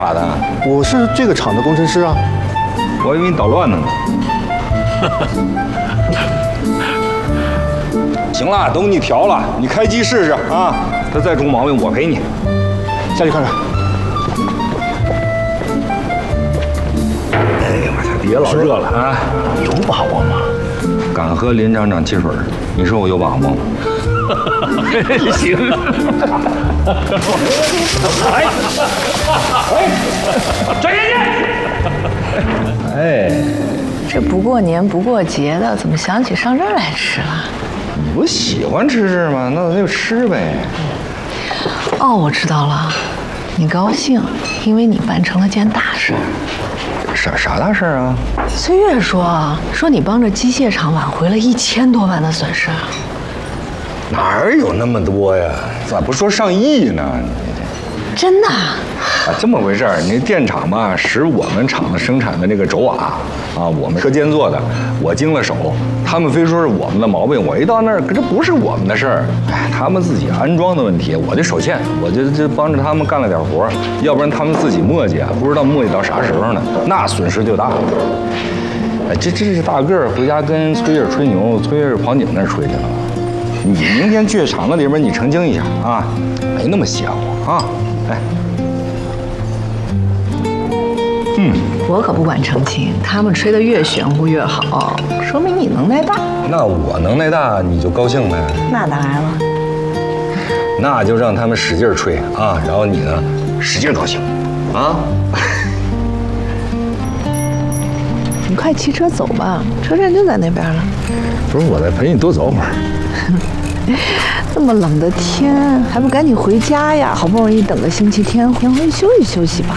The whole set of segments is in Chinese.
咋的？ 我是这个厂的工程师啊。 我以为你捣乱呢。行了，都给你调了，你开机试试啊。它再出毛病，我赔你。 下去看看。 哎呀，我操！别老热了啊！ 有把握吗？ 敢喝林厂长汽水，你说我有把握吗？ 行。 转眼间。 哎， 这不过年不过节的，怎么想起上这儿来吃了？ 你不喜欢吃这吗？那咱就吃呗。 哦，我知道了，你高兴，因为你办成了件大事。 啥大事啊？ 崔月说你帮着机械厂挽回了1000多万的损失。 哪有那么多呀？咋不说上亿呢？ 真的？ 这么回事儿，你电厂吧，使我们厂子生产的这个轴瓦啊，我们车间做的，我经了手，他们非说是我们的毛病，我一到那儿，可这不是我们的事儿，哎，他们自己安装的问题，我就手欠，我就帮着他们干了点活，要不然他们自己磨叽啊，不知道磨叽到啥时候呢，那损失就大了。哎，这是大个儿回家跟崔月吹牛，崔月跑你们那儿吹去了。你明天去厂子里边，你澄清一下啊，没那么邪乎啊，哎。 我可不管澄清，他们吹得越玄乎越好，说明你能耐大。 那我能耐大，你就高兴呗？ 那当然了。 那就让他们使劲吹啊，然后你呢，使劲高兴，啊？ 你快骑车走吧，车站就在那边了。 不是，我再陪你多走会儿。 这么冷的天，还不赶紧回家呀？好不容易等个星期天，回去休息休息吧。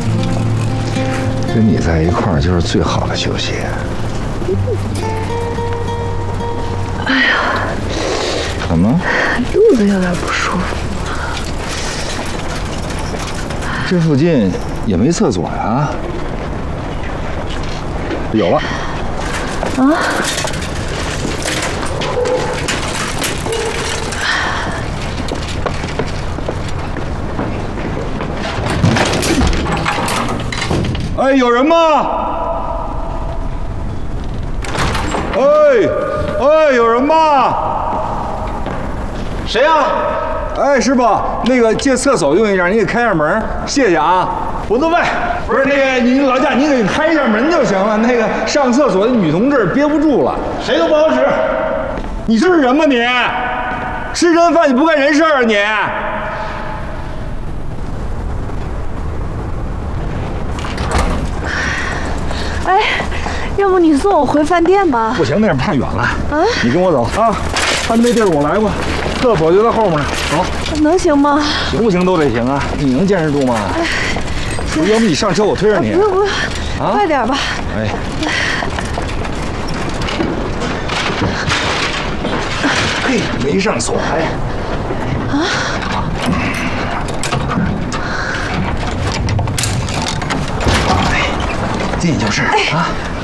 跟你在一块儿就是最好的休息。 哎呀， 怎么？ 肚子有点不舒服。 这附近也没厕所呀？有了。 啊？ 哎，有人吗？哎，有人吗？ 谁呀？ 哎，师傅，那个借厕所用一下，你给开下门，谢谢啊。 我都问， 不是那个，你老贾，你给开一下门就行了。那个上厕所的女同志憋不住了， 谁都不好使。 你是人吗你？吃人饭你不干人事啊你？ 哎，要不你送我回饭店吧？ 不行，那太远了。 啊， 你跟我走啊，他那地儿我来过，厕所就在后面。走， 能行吗？ 行不行都得行啊，你能坚持住吗？要不你上车，我推着你。 不用， 啊， 快点吧。 哎。嘿，没上锁哎。 啊。 进去就是啊。